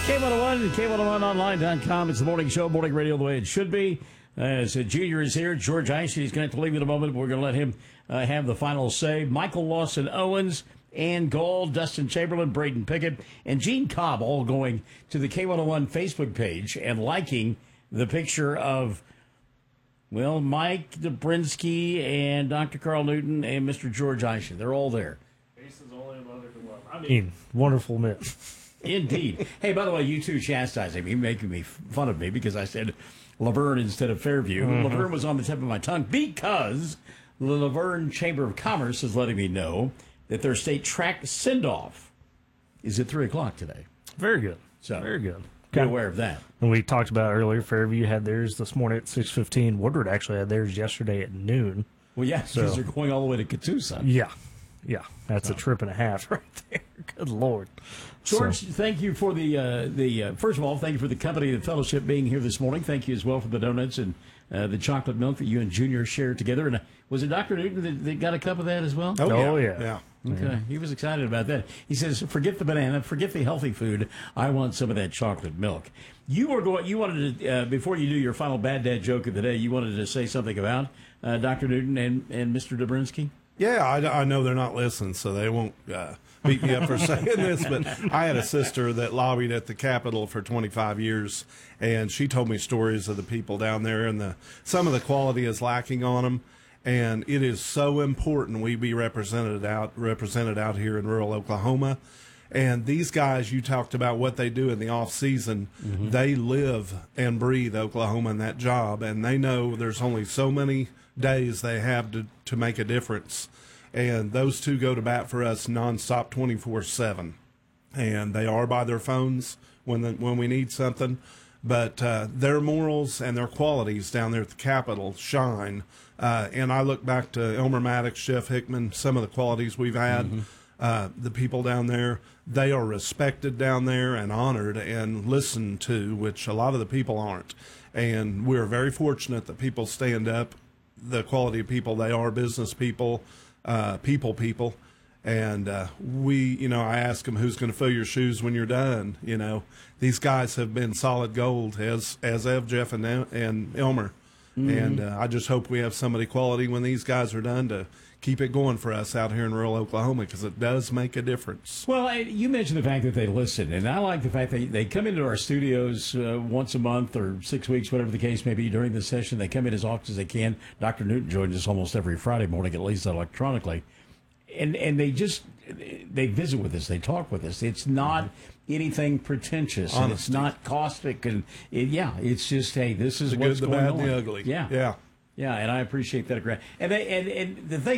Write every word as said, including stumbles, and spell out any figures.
K one oh one, K one oh one online dot com. It's the morning show, morning radio the way it should be. Uh, so Junior is here. George Ice, he's going to have to leave in a moment. But we're going to let him uh, have the final say. Michael Lawson Owens, Ann Gold, Dustin Chamberlain, Braden Pickett, and Gene Cobb all going to the K one oh one Facebook page and liking the picture of, well, Mike Dobrinsky and Doctor Carl Newton and Mister George Ice. They're all there. Faces only a mother can love. I mean, wonderful men. Indeed. Hey, by the way, you two chastising me, making me fun of me because I said Laverne instead of Fairview. Mm-hmm. Laverne was on the tip of my tongue because the Laverne Chamber of Commerce is letting me know that their state track send-off is at three o'clock today. Very good. So, Very good. Be aware of that. And we talked about earlier, Fairview had theirs this morning at six fifteen. Woodward actually had theirs yesterday at noon. Well, yeah, because so, they're going all the way to Catoosa. Yeah. Yeah, that's oh. a trip and a half right there. Good Lord. George, so. thank you for the, uh, the uh, first of all, thank you for the company and the fellowship being here this morning. Thank you as well for the donuts and uh, the chocolate milk that you and Junior shared together. And uh, was it Doctor Newton that, that got a cup of that as well? Oh, oh yeah. yeah. yeah. Okay, yeah. He was excited about that. He says, forget the banana, forget the healthy food. I want some of that chocolate milk. You were going, you wanted to, uh, before you do your final bad dad joke of the day, you wanted to say something about uh, Doctor Newton and, and Mister Dobrinsky? Yeah, I, I know they're not listening, so they won't uh, beat me up for saying this, but I had a sister that lobbied at the Capitol for twenty-five years, and she told me stories of the people down there, and the some of the quality is lacking on them, and it is so important we be represented out, represented out here in rural Oklahoma. And these guys, you talked about what they do in the off season. Mm-hmm. They live and breathe Oklahoma in that job, and they know there's only so many days they have to, to make a difference. And those two go to bat for us nonstop twenty-four seven. And they are by their phones when the, when we need something. But uh, their morals and their qualities down there at the Capitol shine. Uh, and I look back to Elmer Maddox, Jeff Hickman, some of the qualities we've had. Mm-hmm. Uh, the people down there, they are respected down there and honored and listened to, which a lot of the people aren't. And we're very fortunate that people stand up, the quality of people they are, business people, uh, people people. And uh, we, you know, I ask them, who's going to fill your shoes when you're done? You know, these guys have been solid gold, as as have Jeff and, and Elmer. Mm-hmm. And uh, I just hope we have somebody quality when these guys are done to keep it going for us out here in rural Oklahoma, because it does make a difference. Well, you mentioned the fact that they listen, and I like the fact that they come into our studios uh, once a month or six weeks, whatever the case may be, during the session. They come in as often as they can. Doctor Newton joins us almost every Friday morning, at least electronically. And and they just, they visit with us, they talk with us. It's not mm-hmm. anything pretentious, Honesty. And it's not caustic. And it, yeah, it's just, hey, this is the what's good, the going bad, on. the ugly. Yeah. Yeah. Yeah, and I appreciate that. And, they, and, and the thing